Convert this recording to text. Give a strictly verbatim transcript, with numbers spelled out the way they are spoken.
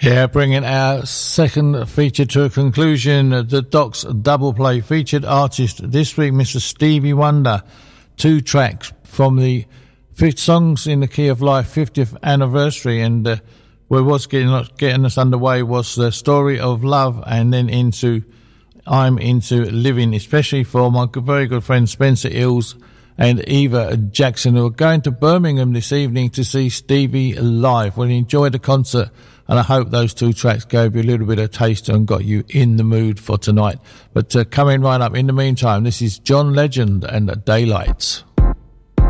Yeah, bringing our second feature to a conclusion. The Doc's double play featured artist this week, Mister Stevie Wonder. Two tracks from the fifth Songs in the Key of Life fiftieth anniversary, and uh, where was getting, getting us underway was the Story of Love, and then into I'm Into Living, especially for my very good friend Spencer Ills and Eva Jackson, who are going to Birmingham this evening to see Stevie live. Well, enjoy the concert, and I hope those two tracks gave you a little bit of taste and got you in the mood for tonight. But uh, coming right up in the meantime, this is John Legend and Daylights.